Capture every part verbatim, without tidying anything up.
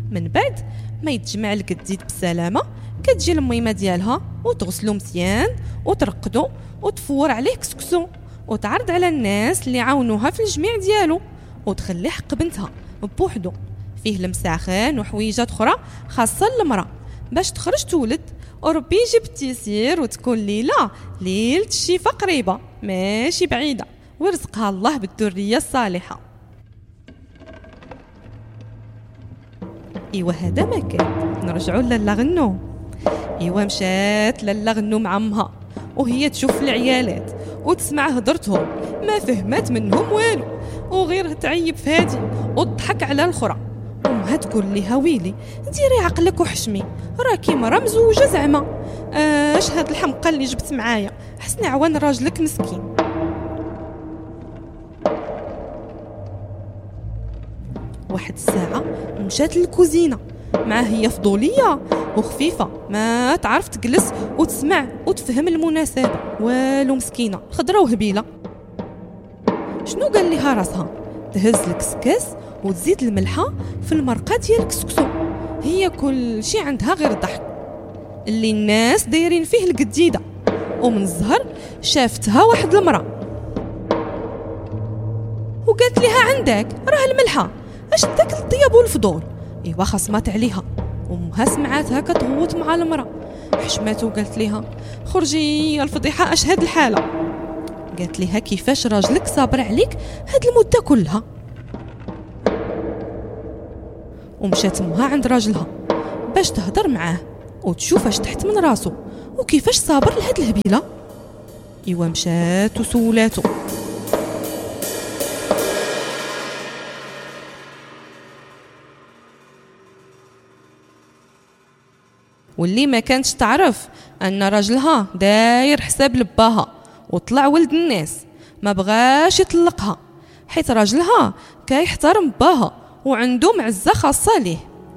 من بعد ما يتجمع القديد بسلامه كتجي الميمه ديالها وتغسلو مزيان وترقدو وتفور عليه كسكسو وتعرض على الناس اللي عاونوها في الجميع ديالو وتخلي حق بنتها بوحدو فيه المساخن وحويجات اخرى خاصه المراه باش تخرج تولد وربي يجيب التيسير وتكون ليله ليله الشفاء قريبه ماشي بعيده ورزقها الله بالذريه الصالحه. ايوا هذا ما كان نرجعوا لالا غنو. ايوا مشات لالا غنو مع امها وهي تشوف العيالات وتسمع هضرتهم ما فهمت منهم والو وغير تعيب في هادي وتضحك على الاخرى. امها تقول ليها ويلي ديري عقلك وحشمي راكي مرا مزوجه زعما اش هاد الحمقى اللي جبت معايا حسني عوان راجلك مسكين. واحد الساعه مشات للكوزينه معاه هي فضوليه وخفيفه ما تعرف تجلس وتسمع وتفهم المناسبه والو مسكينه خضره وهبيله. شنو قال لها راسها تهز الكسكاس وتزيد الملحه في المرقه ديال الكسكسو هي كل شي عندها غير الضحك اللي الناس دايرين فيه القديده. ومن الزهر شافتها واحد المراه وقالت لها عندك راه الملحه اش داك الطياب والفضول. ايوا خصمات عليها امها سمعاتها كتغوت مع المراه حشمات وقالت لها خرجي يا الفضيحه اش هاد الحاله. قالت لها كيفاش راجلك صابر عليك هاد المده كلها. ومشات امها عند راجلها باش تهضر معاه وتشوف اش تحت من راسو وكيفاش صابر لهاد الهبيله. ايوا مشات وسولاتو واللي ما كانتش تعرف ان راجلها داير حساب لباها وطلع ولد الناس ما بغاش يطلقها حيت راجلها كيحترم باها وعنده معزه خاصه ليه.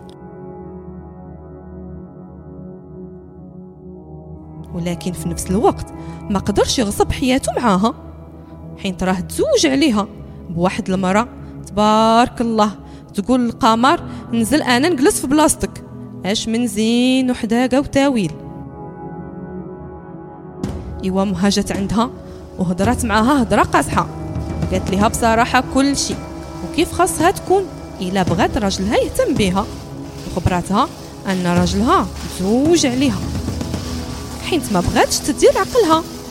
ولكن في نفس الوقت ما قدرش يغصب حياته معاها حيت راه تزوج عليها بواحد المراه تبارك الله تقول القمر نزل انا نجلس في بلاصتك اش من زين وحداقه وتاويل. ايوا مها جات عندها وهضرات معاها هضره قاصحه قالت لها بصراحه كل شيء وكيف خاصها تكون الا بغات راجلها يهتم بها وخبراتها ان راجلها مزوج عليها حيت ما بغاتش تدير عقلها